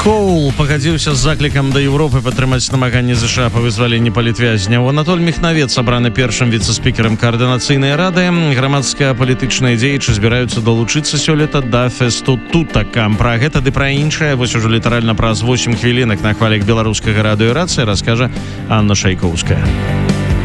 Коул пагадзіўся з заклікам да Еўропы падтрымаць намаганні ЗША па вызваленні палітвязняў. Анатоль Міхнавец абраны першым віцэ-спікерам каардынацыйнай рады. Грамадскія палітычныя дзеячы збіраюцца далучыцца сёлета да фэсту Тутака. Пра гэта ды пра іншае вось ужо літаральна праз 8 хвілінак на хвалях беларускага радыё «Рацыя» раскажа Анна Шайкоўская.